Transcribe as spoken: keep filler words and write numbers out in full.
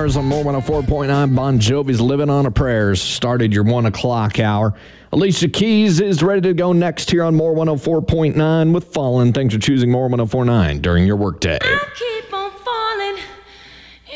Stars on More one oh four point nine. Bon Jovi's Living on a Prayer started your one o'clock hour. Alicia Keys is ready to go next here on More one oh four point nine with Fallen. Thanks for choosing More one oh four point nine during your workday.